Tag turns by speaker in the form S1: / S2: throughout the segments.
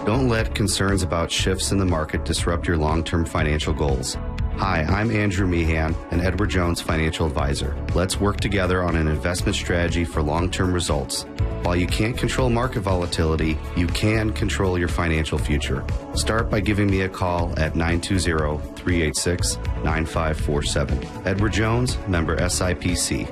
S1: Don't let concerns about shifts in the market disrupt your long-term financial goals. Hi, I'm Andrew Meehan, an Edward Jones financial advisor. Let's work together on an investment strategy for long-term results. While you can't control market volatility, you can control your financial future. Start by giving me a call at 920-386-9547. Edward Jones, member SIPC.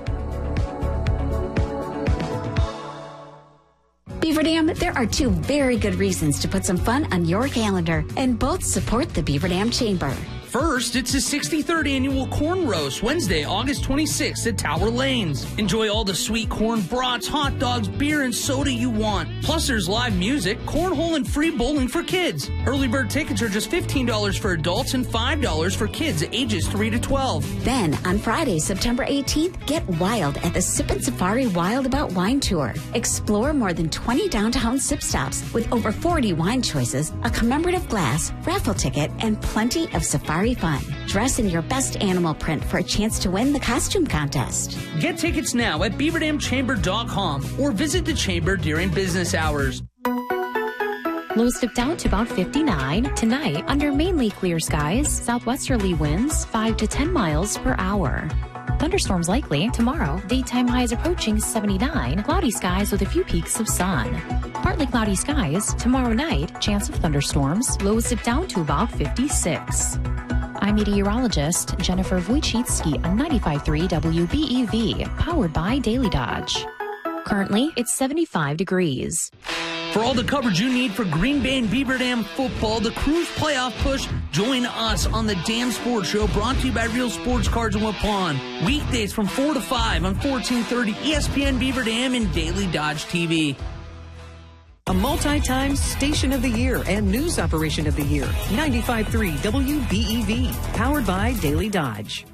S2: Beaver Dam, there are two very good reasons to put some fun on your calendar, and both support the Beaver Dam Chamber.
S3: First, it's the 63rd Annual Corn Roast, Wednesday, August 26th at Tower Lanes. Enjoy all the sweet corn brats, hot dogs, beer, and soda you want. Plus, there's live music, cornhole, and free bowling for kids. Early bird tickets are just $15 for adults and $5 for kids ages 3 to 12.
S2: Then, on Friday, September 18th, get wild at the Sippin' Safari Wild About Wine Tour. Explore more than 20 downtown sip stops with over 40 wine choices, a commemorative glass, raffle ticket, and plenty of safari fun. Dress in your best animal print for a chance to win the costume contest.
S3: Get tickets now at beaverdamchamber.com or visit the chamber during business hours.
S4: Lows dip down to about 59. Tonight, under mainly clear skies, southwesterly winds 5 to 10 miles per hour. Thunderstorms likely tomorrow. Daytime highs approaching 79. Cloudy skies with a few peaks of sun. Partly cloudy skies. Tomorrow night, chance of thunderstorms. Lows dip down to about 56. I'm meteorologist Jennifer Wojcicki on 95.3 WBEV, powered by Daily Dodge. Currently, it's 75 degrees.
S3: For all the coverage you need for Green Bay and Beaver Dam football, the Cruise playoff push, join us on the Dam Sports Show, brought to you by Real Sports Cards in Waupun. Weekdays from 4 to 5 on 1430 ESPN Beaver Dam and Daily Dodge TV.
S5: A multi-time Station of the Year and News Operation of the Year. 95.3 WBEV, powered by Daily Dodge.